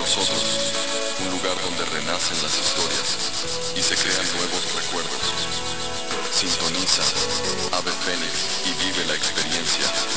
nosotros, un lugar donde renacen las historias y se crean nuevos recuerdos. Sintoniza Ave Fénix y vive la experiencia.